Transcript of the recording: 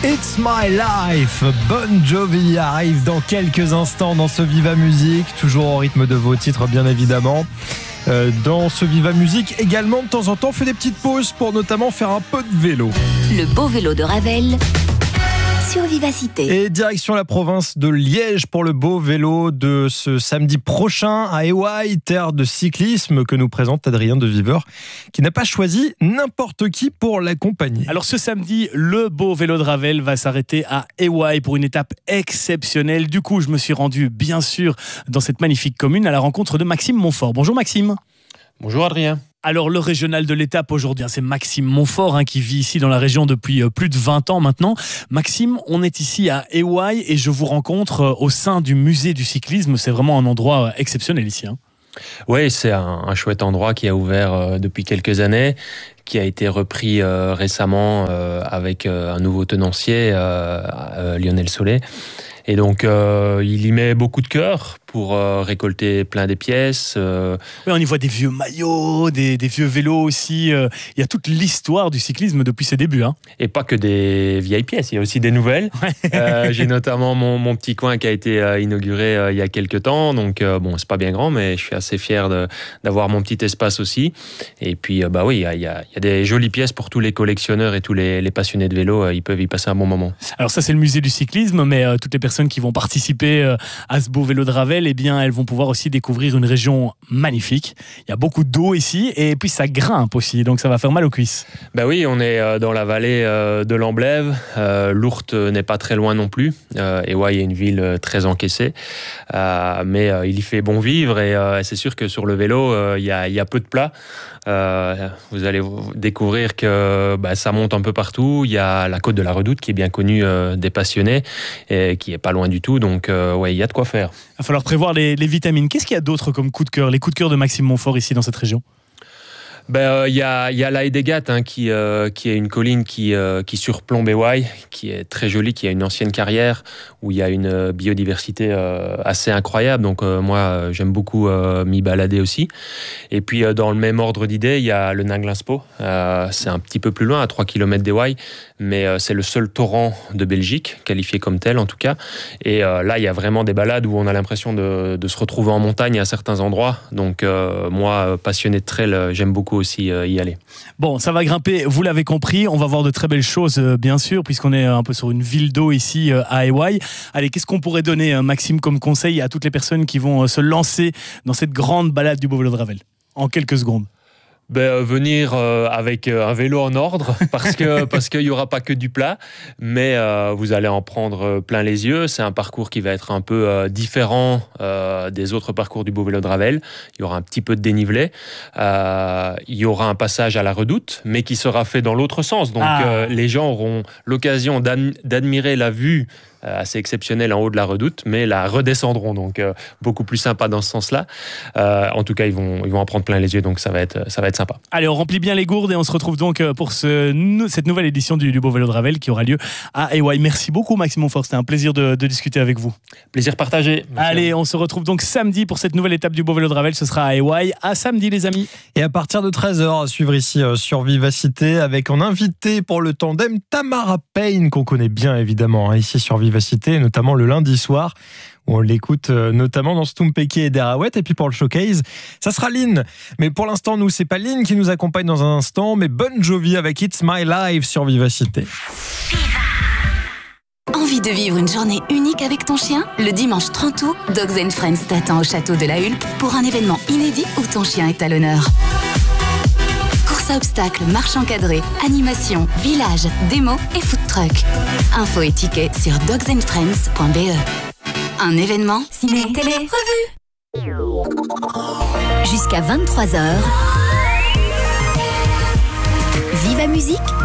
It's My Life, Bon Jovi arrive dans quelques instants dans ce Viva Musique, toujours au rythme de vos titres bien évidemment. Dans ce Viva Musique également de temps en temps on fait des petites pauses pour notamment faire un peu de vélo. Le beau vélo de Ravel sur Vivacité. Et direction la province de Liège pour le beau vélo de ce samedi prochain à Éouaille, terre de cyclisme que nous présente Adrien de Viveur, qui n'a pas choisi n'importe qui pour l'accompagner. Alors ce samedi, le beau vélo de Ravel va s'arrêter à Éouaille pour une étape exceptionnelle. Du coup, je me suis rendu bien sûr dans cette magnifique commune à la rencontre de Maxime Montfort. Bonjour Maxime. Bonjour Adrien. Alors le régional de l'étape aujourd'hui, c'est Maxime Montfort qui vit ici dans la région depuis plus de 20 ans maintenant. Maxime, on est ici à Éouaille et je vous rencontre au sein du musée du cyclisme. C'est vraiment un endroit exceptionnel ici. Oui, c'est un chouette endroit qui a ouvert depuis quelques années, qui a été repris récemment avec un nouveau tenancier, Lionel Solé. Et donc, il y met beaucoup de cœur pour récolter plein des pièces. Oui, on y voit des vieux maillots, des vieux vélos aussi. Il y a toute l'histoire du cyclisme depuis ses débuts. Et pas que des vieilles pièces, il y a aussi des nouvelles. J'ai notamment mon petit coin qui a été inauguré il y a quelques temps. Donc, bon, c'est pas bien grand, mais je suis assez fier d'avoir mon petit espace aussi. Et puis, oui, il y a des jolies pièces pour tous les collectionneurs et tous les passionnés de vélo. Ils peuvent y passer un bon moment. Alors ça, c'est le musée du cyclisme, mais toutes les personnes qui vont participer à ce beau vélo de Ravel, eh bien, elles vont pouvoir aussi découvrir une région magnifique. Il y a beaucoup d'eau ici et puis ça grimpe aussi, donc ça va faire mal aux cuisses. Oui, on est dans la vallée de l'Amblève. L'Ourthe n'est pas très loin non plus. Éouaille est une ville très encaissée, mais il y fait bon vivre et c'est sûr que sur le vélo, il y a peu de plats. Vous allez découvrir que ça monte un peu partout. Il y a la côte de la Redoute qui est bien connue des passionnés et qui est pas loin du tout. Donc il y a de quoi faire. Il va falloir prévoir les vitamines. Qu'est-ce qu'il y a d'autre comme coup de cœur, les coups de cœur de Maxime Montfort ici dans cette région? Il y a la Hedegat qui est une colline qui surplombe Éouaille, qui est très jolie, qui a une ancienne carrière où il y a une biodiversité assez incroyable. Donc moi j'aime beaucoup m'y balader aussi. Et puis dans le même ordre d'idée, il y a le Nanglinspå. C'est un petit peu plus loin, à 3 km d'Éouaille, mais c'est le seul torrent de Belgique, qualifié comme tel en tout cas. Et là il y a vraiment des balades où on a l'impression de se retrouver en montagne à certains endroits. Donc moi, passionné de trail, j'aime beaucoup aussi y aller. Bon, ça va grimper, vous l'avez compris, on va voir de très belles choses bien sûr, puisqu'on est un peu sur une ville d'eau ici à Éouaille. Allez, qu'est-ce qu'on pourrait donner, Maxime, comme conseil à toutes les personnes qui vont se lancer dans cette grande balade du beau vélo de Ravel en quelques secondes? Venir avec un vélo en ordre parce qu'il y aura pas que du plat, mais vous allez en prendre plein les yeux. C'est un parcours qui va être un peu différent des autres parcours du beau vélo de Ravel. Il y aura un petit peu de dénivelé, il y aura un passage à la Redoute, mais qui sera fait dans l'autre sens. Donc les gens auront l'occasion d'admirer la vue assez exceptionnelle en haut de la Redoute, mais la redescendront, donc beaucoup plus sympa dans ce sens-là. En tout cas, ils vont en prendre plein les yeux, donc ça va être sympa. Allez, on remplit bien les gourdes et on se retrouve donc pour cette nouvelle édition du beau vélo de Ravel qui aura lieu à Éouaille. Merci beaucoup Maxime Montfort, c'était un plaisir de discuter avec vous. Plaisir partagé. Merci. Allez, on se retrouve donc samedi pour cette nouvelle étape du beau vélo de Ravel, ce sera à Éouaille. À samedi les amis. Et à partir de 13h, à suivre ici sur Vivacité avec en invité pour le tandem Tamara Payne, qu'on connaît bien évidemment ici sur Vivacité, notamment le lundi soir où on l'écoute notamment dans Stumpeke et Derawet. Et puis pour le showcase, ça sera Lynn. Mais pour l'instant, nous, c'est pas Lynn qui nous accompagne dans un instant, mais Bon Jovi avec It's My Life sur Vivacité. Envie de vivre une journée unique avec ton chien? Le dimanche 30 août, Dogs & Friends t'attend au château de la Hulpe pour un événement inédit où ton chien est à l'honneur. Course à obstacles, marche encadrée, animation, village, démo et food truck. Infos et tickets sur dogsandfriends.be. Un événement ciné, télé, revue. Jusqu'à 23h. Viva Musique